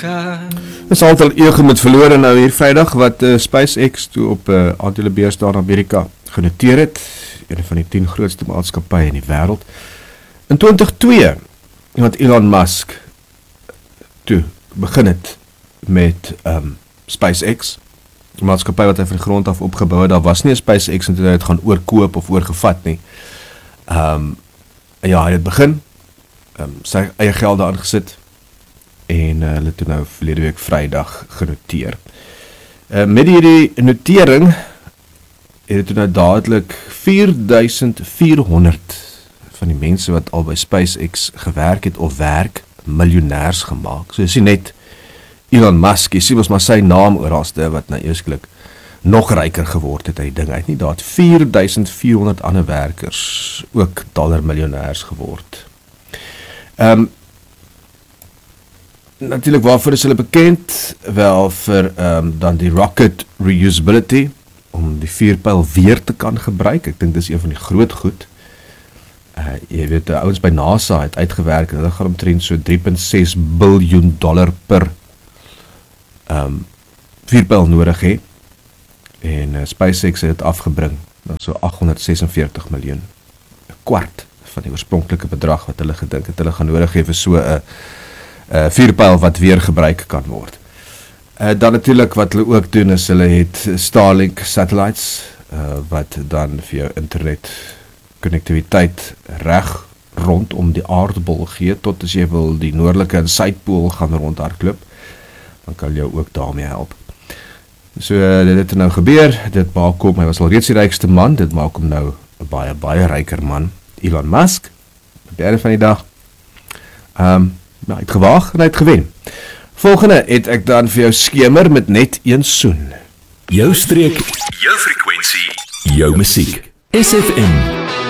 Is aantal eeuwen met verloor nou hier Vrydag wat SpaceX toe op aandeleebeurs daar in Amerika genoteer het, een van die 10 grootste maatskappye in die wêreld. In 2002 het Elon Musk toe begin het met SpaceX, die maatskappy wat hy van die grond af opgebou het. Daar was nie 'n SpaceX en toe hy het gaan oorkoop of oorgevat nie. Ja, hy het begin, sy eie geld daar aangesit, en hulle het nou verlede week Vrydag genoteer. Met hierdie notering het het nou dadelik 4400 van die mense wat al by SpaceX gewerk het of werk, miljonairs gemaak. So is nie net Elon Musk, jy sien ons maar sy naam oralste wat nou eersklik nog ryker geword het uit die ding uit nie. Daar het 4400 ander werkers ook dollarmiljonairs geword. Natuurlijk waarvoor is hulle bekend? Wel vir dan die rocket reusability, om die vuurpyl weer te kan gebruik. Ek dink dis een van die groot goed. Jy weet, die ouens by NASA het uitgewerk en hulle gaan omtrent so $3.6 biljoen per vuurpyl nodig hê. En SpaceX het het afgebring, so 846 miljoen. 'n kwart van die oorspronklike bedrag wat hulle gedink het hulle gaan nodig hê vir so 'n vuurpyl wat weer gebruik kan word. Dan natuurlijk wat hulle ook doen is hulle het Starlink satellites wat dan vir jou internet connectiviteit reg rondom die aardbol gee, tot as jy wil die noordelike en suidpool gaan rondhardloop, dan kan jou ook daarmee help. So dit het nou gebeur, dit maak hom, hy was al reeds die rykste man, dit maak hom nou 'n baie, baie ryker man. Elon Musk, op die einde van die dag, hy het gewaag en hy het gewen. Volgende het ek dan vir jou skemer met net een soen. Jou streek, jou frekwensie, jou musiek. SFM